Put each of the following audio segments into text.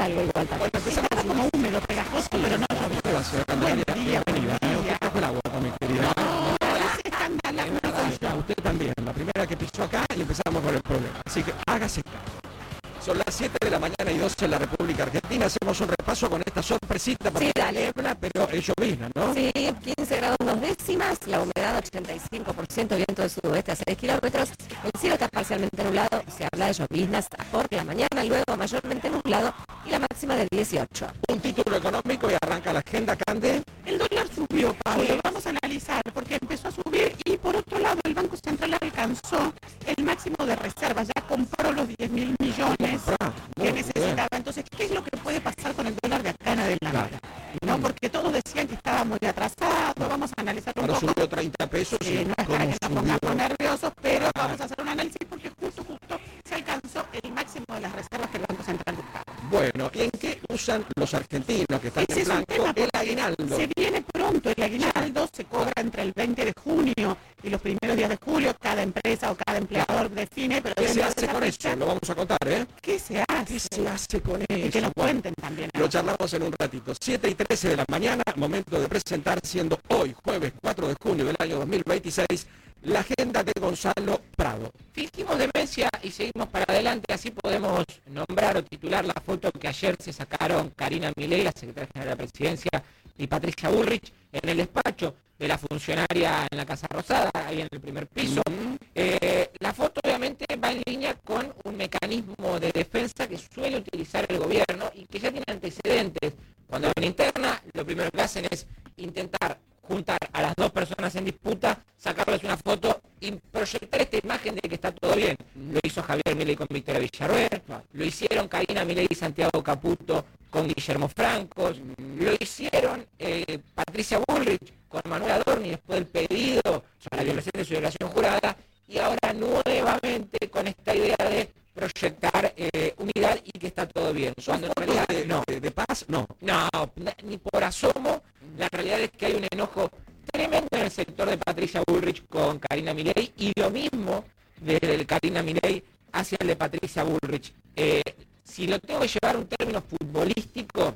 algo igual también. Bueno, empezamos como húmedo, pegajoso, pero no. ¿Qué va a ser? Buen día, bienvenida. Usted trajo el agua también, querida. Es escandaloso. Usted también, la primera que pisó acá y empezamos con el problema. Así que hágase cargo. Son las 7 de la mañana y 12 en la República Argentina. Hacemos un repaso con esta sorpresita para la niebla, pero es llovizna, ¿no? Sí, 15 grados 2 décimas, la humedad 85%, viento del sudoeste a 6 kilómetros. El cielo está parcialmente nublado, se habla de lloviznas por la mañana, luego mayormente nublado y la máxima de 18. Un título económico y arranca la agenda, Cande. El dólar subió, Pablo, vamos a analizar, porque empezó a subir y por otro lado el Banco Central alcanzó el máximo de reservas, ya compró los 10.000 millones que necesitaba. Entonces, ¿qué es lo que puede pasar con el dólar de acá en adelante? ¿No? Porque todos decían que estaba muy atrasado, vamos a analizar un poco. Subió 30 pesos. No es para que nos pongamos nerviosos, pero vamos a hacer un análisis porque justo se alcanzó el máximo de las reservas que el Banco Central buscaba. Bueno, ¿y en qué usan los argentinos que están en blanco el aguinaldo? Se viene pronto el aguinaldo, se cobra entre el 20 de junio y los primeros días de julio, cada empresa o cada empleador define, pero ¿qué se hace con eso? Lo vamos a contar, ¿eh? ¿Qué se hace? ¿Qué se hace con eso? Y que nos cuenten también. Lo charlamos en un ratito. 7 y 13 de la mañana, momento de presentar, siendo hoy, jueves 4 de junio del año 2026, la agenda de Gonzalo Prado. Fingimos demencia y seguimos para adelante, así podemos nombrar o titular la foto que ayer se sacaron Karina Milei, la secretaria general de la Presidencia, y Patricia Bullrich en el despacho de la funcionaria en la Casa Rosada, ahí en el primer piso. La foto obviamente va en línea con un mecanismo de defensa que suele utilizar el gobierno y que ya tiene antecedentes. Cuando hay una interna, lo primero que hacen es intentar juntar a las dos personas en disputa, sacarles una foto y proyectar esta imagen de que está todo bien. Lo hizo Javier Milei con Victoria Villarruel, lo hicieron Karina Milei y Santiago Caputo con Guillermo Francos, lo hicieron Patricia Bullrich con Manuel Adorni después del pedido para que presente su declaración jurada, y ahora nuevamente con esta idea de proyectar unidad y que está todo bien. Cuando en realidad de paz, no, ni por asomo. La realidad es que hay un enojo tremendo en el sector de Patricia Bullrich con Karina Milei y lo mismo de Karina Milei hacia el de Patricia Bullrich. Si lo tengo que llevar a un término futbolístico,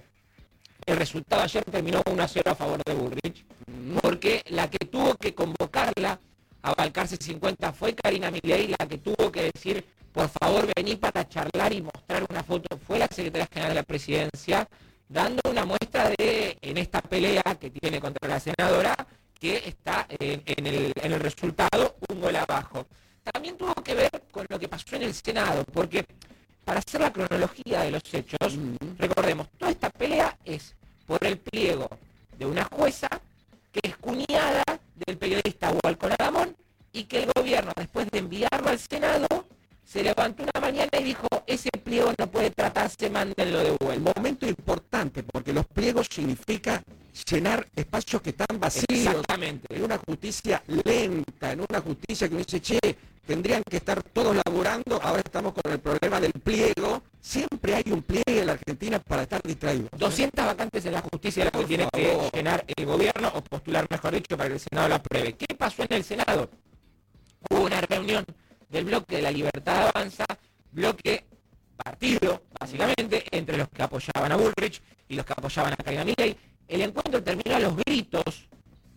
el resultado ayer terminó 1-0 a favor de Bullrich, porque la que tuvo que convocarla a Balcarce 50 fue Karina Milei, la que tuvo que decir, por favor, vení para charlar y mostrar una foto, fue la secretaria general de la Presidencia, dando una muestra de, en esta pelea que tiene contra la senadora, que está en el resultado un gol abajo. También tuvo que ver con lo que pasó en el Senado, porque para hacer la cronología de los hechos, recordemos, toda esta pelea es por el pliego de una jueza que es cuñada del periodista Walcon Adamón y que el gobierno, después de enviarlo al Senado, se levantó una mañana y dijo, ese pliego no puede tratarse, mándenlo de vuelta. Momento importante, porque los pliegos significa llenar espacios que están vacíos. Exactamente. En una justicia lenta, en una justicia que uno dice, che, tendrían que estar todos laburando, ahora estamos con el problema del pliego. Siempre hay un pliegue en la Argentina para estar distraídos. 200 vacantes en la justicia, las que tiene que llenar el gobierno, o postular, mejor dicho, para que el Senado la apruebe. ¿Qué pasó en el Senado? Hubo una reunión del bloque de la Libertad Avanza, bloque partido, básicamente, entre los que apoyaban a Bullrich y los que apoyaban a Karina Milei. El encuentro terminó a los gritos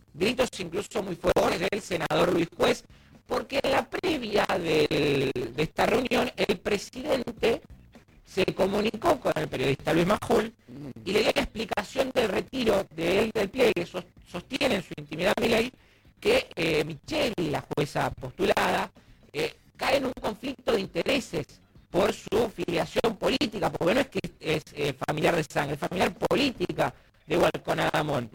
incluso muy fuertes del senador Luis Juez, porque en la previa de esta reunión, el presidente se comunicó con el periodista Luis Majul y le dio la explicación del retiro de él del pliegue. Sostiene en su intimidad Milei que Micheli, la jueza postulada, cae en un conflicto de intereses por su filiación política, porque no es que es familiar de sangre, es familiar política de Walcon Adamón.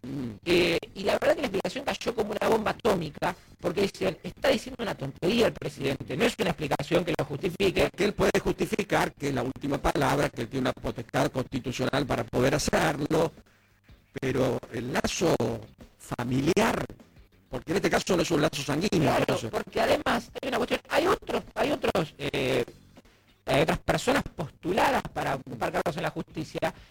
Y la verdad que la explicación cayó como una bomba atómica, porque dicen, está diciendo una tontería el presidente, no es una explicación que lo justifique. Que él puede justificar que es la última palabra, que él tiene una potestad constitucional para poder hacerlo, pero el lazo familiar, porque en este caso no es un lazo sanguíneo. Claro, porque además hay una cuestión, hay otras personas postuladas para ocupar cargos en la justicia